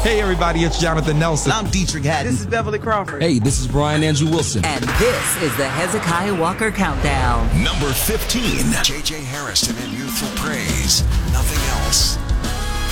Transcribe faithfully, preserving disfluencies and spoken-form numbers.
Hey, everybody, it's Jonathan Nelson. I'm Dietrich Haddon. This is Beverly Crawford. Hey, this is Brian Andrew Wilson. And this is the Hezekiah Walker Countdown. Number fifteen, J J Harrison.